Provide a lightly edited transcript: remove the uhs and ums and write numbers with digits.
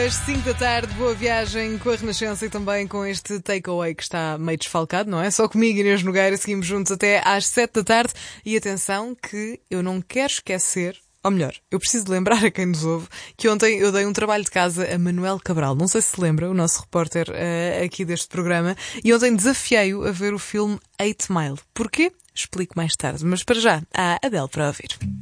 Às 5 da tarde, boa viagem com a Renascença e também com este takeaway que está meio desfalcado, não é? Só comigo, Inês Nogueira, seguimos juntos até às 7 da tarde. E atenção que eu não quero esquecer, ou melhor, eu preciso de lembrar a quem nos ouve, que ontem eu dei um trabalho de casa a Manuel Cabral. Não sei se lembra, o nosso repórter aqui deste programa. E ontem desafiei-o a ver o filme 8 Mile. Porquê? Explico mais tarde. Mas para já, há a Adele para ouvir.